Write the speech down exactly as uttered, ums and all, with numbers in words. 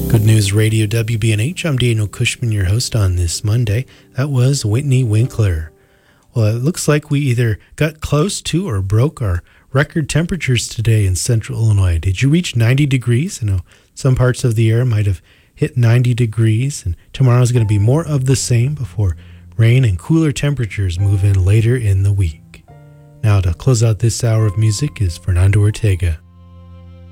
Good News Radio W B N H. I'm Daniel Cushman, your host on this Monday. That was Whitney Winkler. Well, it looks like we either got close to or broke our record temperatures today in central Illinois. Did you reach ninety degrees? I know some parts of the air might have hit ninety degrees, and tomorrow's going to be more of the same before rain and cooler temperatures move in later in the week. Now, to close out this hour of music is Fernando Ortega.